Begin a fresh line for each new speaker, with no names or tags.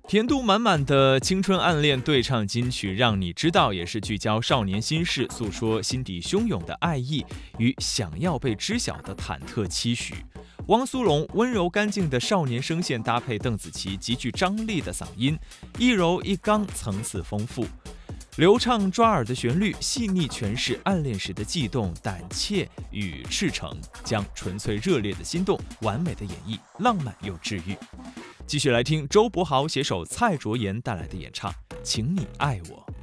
甜度满满的青春暗恋对唱金曲，让你知道，也是聚焦少年心事，诉说心底汹涌的爱意与想要被知晓的忐忑期许。汪苏泷温柔干净的少年声线搭配邓紫棋极具张力的嗓音，一柔一刚，层次丰富。流畅抓耳的旋律，细腻诠释暗恋时的悸动、胆怯与赤诚，将纯粹热烈的心动完美的演绎，浪漫又治愈。继续来听周柏豪携手蔡卓妍带来的演唱《请你爱我》。